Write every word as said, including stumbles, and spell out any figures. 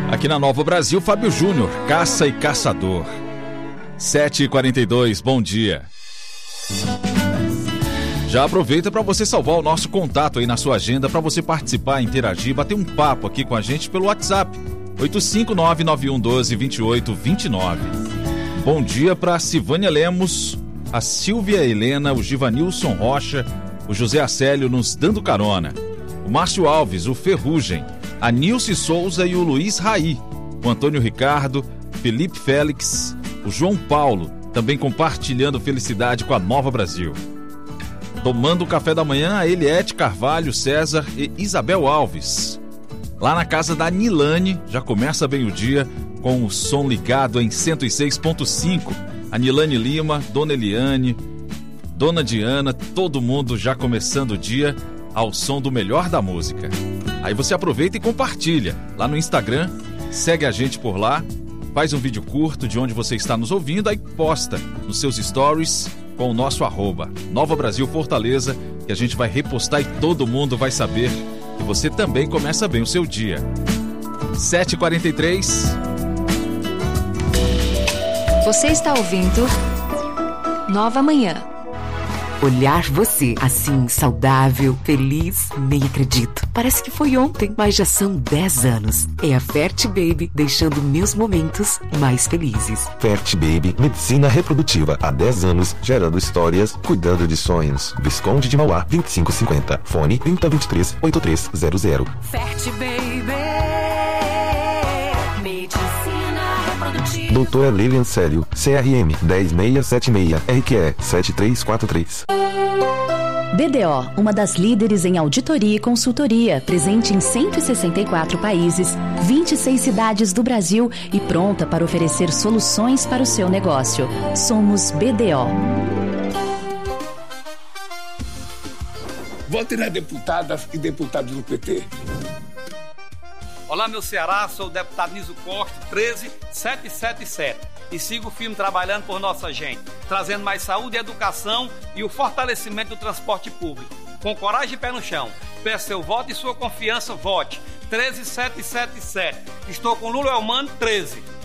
Aqui na Nova Brasil, Fábio Júnior, Caça e Caçador. sete e quarenta e dois, bom dia. Já aproveita para você salvar o nosso contato aí na sua agenda, para você participar, interagir, bater um papo aqui com a gente pelo WhatsApp, oito cinco nove nove um um dois dois oito dois nove. Bom dia para Silvânia Lemos, a Silvia Helena, o Givanilson Rocha, o José Acélio nos dando carona, o Márcio Alves, o Ferrugem, a Nilce Souza e o Luiz Raí, o Antônio Ricardo, Felipe Félix, o João Paulo, também compartilhando felicidade com a Nova Brasil. Tomando o café da manhã, a Eliette Carvalho, César e Isabel Alves. Lá na casa da Nilane, já começa bem o dia com o som ligado em cento e seis ponto cinco. A Nilane Lima, Dona Eliane, Dona Diana, todo mundo já começando o dia ao som do melhor da música. Aí você aproveita e compartilha lá no Instagram, segue a gente por lá, faz um vídeo curto de onde você está nos ouvindo, aí posta nos seus stories com o nosso arroba Nova Brasil Fortaleza, que a gente vai repostar e todo mundo vai saber que você também começa bem o seu dia. sete e quarenta e três. Você está ouvindo Nova Manhã. Olhar você assim, saudável, feliz, nem acredito. Parece que foi ontem, mas já são dez anos. É a Fert Baby deixando meus momentos mais felizes. Fert Baby, medicina reprodutiva há dez anos, gerando histórias, cuidando de sonhos. Visconde de Mauá, vinte e cinco cinquenta. Fone trinta, vinte e três, oitenta e três zero zero. Fert Baby, medicina reprodutiva. Doutora Lilian Célio, C R M dez seis sete seis, R Q E sete três quatro três. B D O, uma das líderes em auditoria e consultoria, presente em cento e sessenta e quatro países, vinte e seis cidades do Brasil e pronta para oferecer soluções para o seu negócio. Somos B D O. Vote nas deputadas e deputados do P T. Olá, meu Ceará, sou o deputado Niso Costa, treze sete sete sete. E sigo firme trabalhando por nossa gente, trazendo mais saúde e educação e o fortalecimento do transporte público. Com coragem e pé no chão. Peço seu voto e sua confiança, vote. treze sete sete sete. Estou com Lula Elmano, treze.